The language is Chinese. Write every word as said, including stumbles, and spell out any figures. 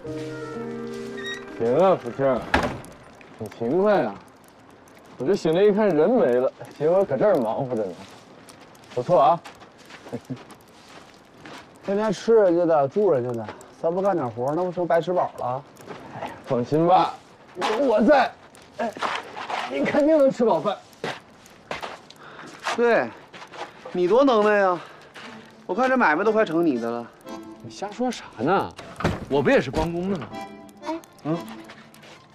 行啊，福庆，挺勤快啊。我这醒来一看人没了，结果搁这儿忙活着呢，不错啊。 天天吃人家的，住人家的，咱不干点活，那不成白吃饱了？ 哎呀，放心吧，有我在，哎，你肯定能吃饱饭。 对，你多能耐呀！我看这买卖都快成你的了。 你瞎说啥呢？我不也是帮工的吗？